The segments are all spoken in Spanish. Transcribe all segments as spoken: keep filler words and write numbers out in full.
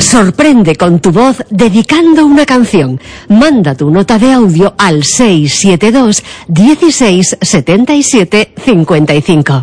Sorprende con tu voz dedicando una canción. Manda tu nota de audio al seis siete dos, dieciséis, setenta y siete, cincuenta y cinco.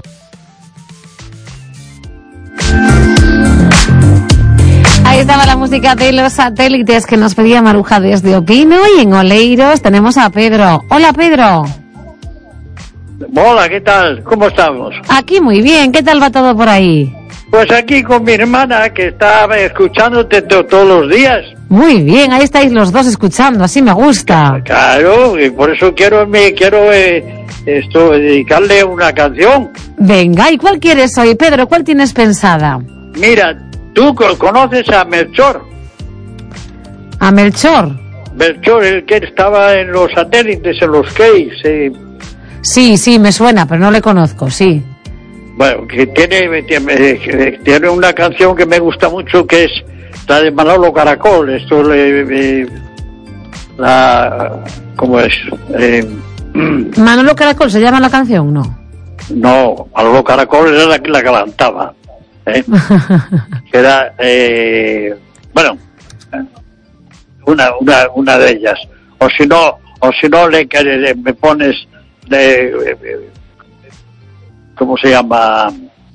Ahí estaba la música de Los Satélites que nos pedía Maruja desde Opino, y en Oleiros tenemos a Pedro. Hola, Pedro. Hola, ¿qué tal? ¿Cómo estamos? Aquí muy bien, ¿qué tal va todo por ahí? Pues aquí con mi hermana, que está escuchándote to- todos los días. Muy bien, ahí estáis los dos escuchando, así me gusta. Claro, y por eso quiero me quiero eh, esto dedicarle una canción. Venga, ¿y cuál quieres hoy, Pedro? ¿Cuál tienes pensada? Mira, tú co- conoces a Melchor. ¿A Melchor? Melchor, el que estaba en los satélites, en los Keys. Eh. Sí, sí, me suena, pero no le conozco, sí. Bueno, que tiene, tiene tiene una canción que me gusta mucho, que es la de Manolo Caracol. Esto le, eh, la ¿cómo es? Eh, Manolo Caracol, ¿se llama la canción? No. no, Manolo Caracol era la que la cantaba, ¿eh? Era eh, bueno, una una una de ellas. O si no, o si no le, le me pones de eh, ¿cómo se llama?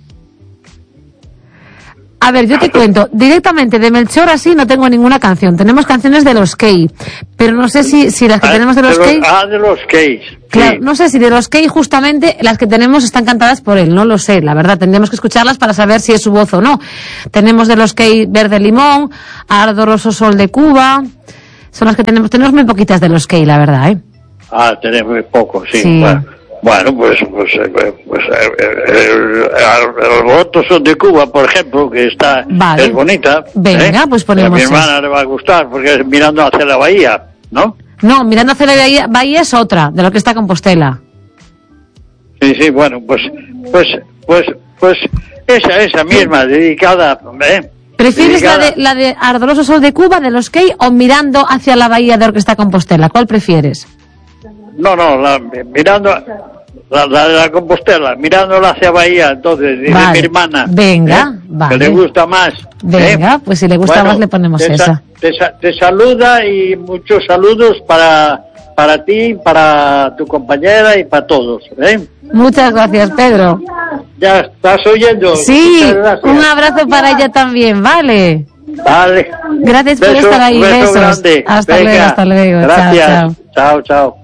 A ver, yo te cuento, directamente de Melchor así no tengo ninguna canción. Tenemos canciones de los Key, pero no sé si, si las que Ah, tenemos de los de Key... Ah, de los Keys. Claro, Sí. no sé si de los Key justamente las que tenemos están cantadas por él, no lo sé, la verdad, tendríamos que escucharlas para saber si es su voz o no. Tenemos de los Key Verde Limón, Ardoroso Sol de Cuba, son las que tenemos, tenemos muy poquitas de los Key, la verdad, ¿eh? Ah, tenemos muy poco, sí. Sí. Bueno, bueno, pues, pues, eh, pues eh, el, el, el voto son de Cuba, por ejemplo, que está Vale. es bonita. Venga, ¿eh? pues ponemos A mi hermana esa. le va a gustar porque es mirando hacia la bahía, ¿no? No, Mirando hacia la bahía, bahía es otra, de lo que está Compostela. Sí, sí, bueno, pues, pues, pues, pues, esa, esa misma, dedicada, ¿eh? ¿Prefieres la Dedicada- de, la de Ardoroso Sol de Cuba, de los Key, o Mirando hacia la bahía de Orquesta Compostela? ¿Cuál prefieres? No, no, la, mirando, la, la de la Compostela, mirándola hacia Bahía, entonces, dice Vale. mi hermana. Venga, ¿eh? vale. Que le gusta más. Venga, ¿eh? pues si le gusta Bueno, más le ponemos te esa. sa- Te, sa- te saluda y muchos saludos para, para ti, para tu compañera y para todos. ¿eh? Muchas gracias, Pedro. Ya estás oyendo. Sí, Muchas gracias. un abrazo para ella también, ¿vale? Vale. Gracias por Beso- estar ahí, beso besos. grande. Hasta Venga, luego, hasta luego. Chao, Gracias. chao. Chao, chao.